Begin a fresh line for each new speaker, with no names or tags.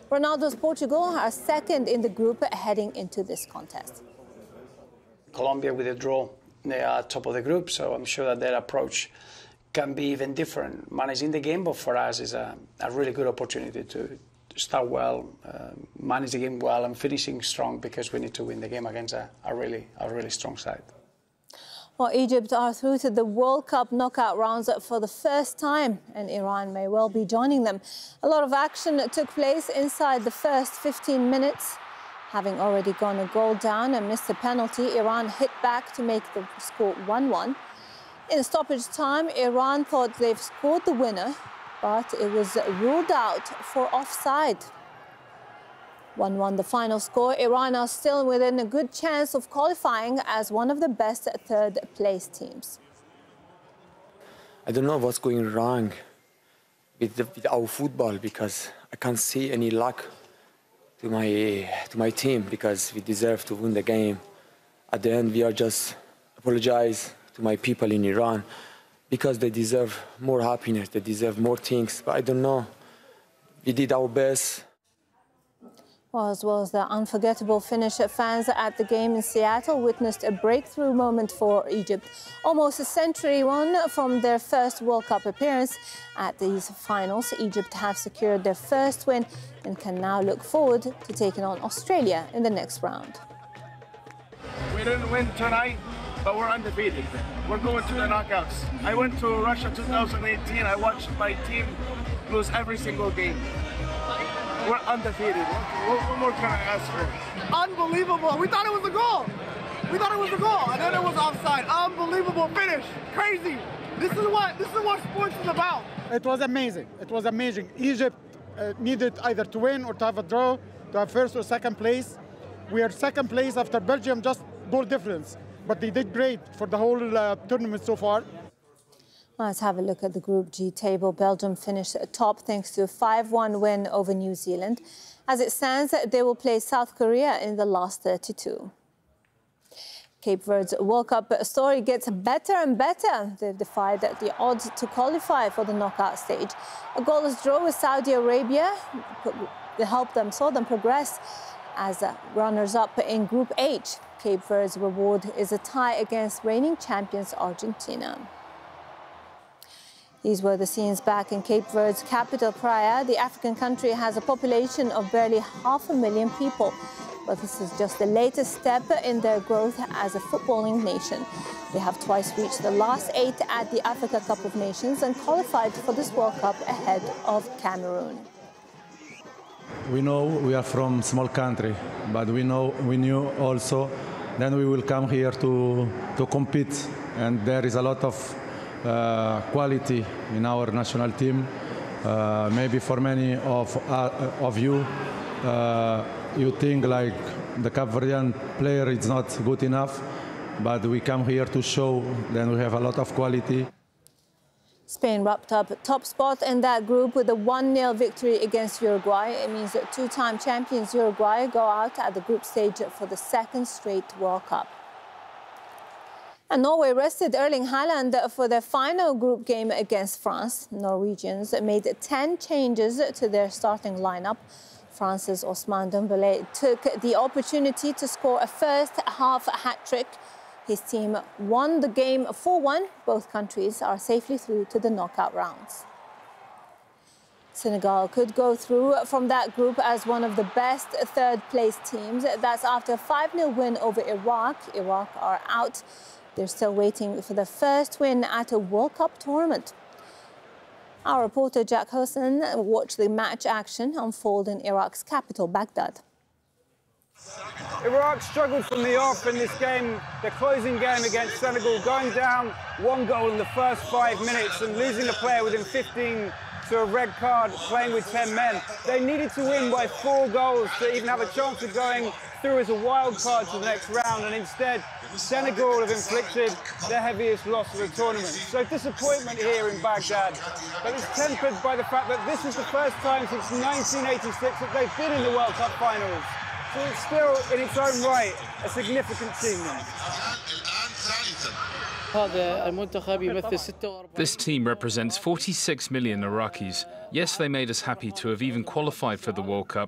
Ronaldo's Portugal are second in the group heading into this contest.
Colombia, with a draw, they are top of the group, so I'm sure that their approach can be even different managing the game, but for us it's a really good opportunity to start well, manage the game well and finishing strong, because we need to win the game against a really strong side.
Well, Egypt are through to the World Cup knockout rounds for the first time, and Iran may well be joining them. A lot of action took place inside the first 15 minutes. Having already gone a goal down and missed a penalty, Iran hit back to make the score 1-1. In stoppage time, Iran thought they've scored the winner, but it was ruled out for offside. 1-1 the final score. Iran are still within a good chance of qualifying as one of the best third-place teams.
I don't know what's going wrong with our football, because I can't see any luck to my team, because we deserve to win the game. At the end, we are just apologize to my people in Iran, because they deserve more happiness, they deserve more things. But I don't know. We did our best.
Well, as well as the unforgettable finish, fans at the game in Seattle witnessed a breakthrough moment for Egypt. Almost a century on from their first World Cup appearance. At these finals, Egypt have secured their first win and can now look forward to taking on Australia in the next round.
We didn't win tonight, but we're undefeated. We're going to the knockouts. I went to Russia 2018. I watched my team lose every single game. We're undefeated. What more can I ask for? Unbelievable. We thought it was a goal. We thought it was a goal, and then it was offside. Unbelievable finish. Crazy. This is what sports is about.
It was amazing. It was amazing. Egypt needed either to win or to have a draw, to have first or second place. We are second place after Belgium, just goal difference. But they did great for the whole tournament so far.
Let's have a look at the Group G table. Belgium finished top thanks to a 5-1 win over New Zealand. As it stands, they will play South Korea in the last 32. Cape Verde's World Cup story gets better and better. They've defied the odds to qualify for the knockout stage. A goalless draw with Saudi Arabia saw them progress as runners-up in Group H. Cape Verde's reward is a tie against reigning champions Argentina. These were the scenes back in Cape Verde's capital, Praia. The African country has a population of barely 500,000 people. But this is just the latest step in their growth as a footballing nation. They have twice reached the last 8 at the Africa Cup of Nations and qualified for this World Cup ahead of Cameroon.
We know we are from small country, but we knew also then we will come here to compete, and there is a lot of quality in our national team. Maybe for many of you, you think like the Cape Verdean player is not good enough, but we come here to show that we have a lot of quality.
Spain wrapped up top spot in that group with a 1-0 victory against Uruguay. It means that two-time champions Uruguay go out at the group stage for the second straight World Cup. And Norway rested Erling Haaland for their final group game against France. Norwegians made 10 changes to their starting lineup. France's Ousmane Dembélé took the opportunity to score a first-half hat-trick. His team won the game 4-1. Both countries are safely through to the knockout rounds. Senegal could go through from that group as one of the best third-place teams. That's after a 5-0 win over Iraq. Iraq are out. They're still waiting for their first win at a World Cup tournament. Our reporter Jack Hussain watched the match action unfold in Iraq's capital, Baghdad.
Iraq struggled from the off in this game, the closing game against Senegal, going down 1 goal in the first 5 minutes and losing a player within 15 to a red card, playing with 10 men. They needed to win by 4 goals to even have a chance of going through as a wild card to the next round, and instead Senegal have inflicted their heaviest loss of the tournament. So disappointment here in Baghdad, but it's tempered by the fact that this is the first time since 1986 that they've been in the World Cup finals. So it's still, in its own right, a significant achievement.
This team represents 46 million Iraqis. Yes, they made us happy to have even qualified for the World Cup,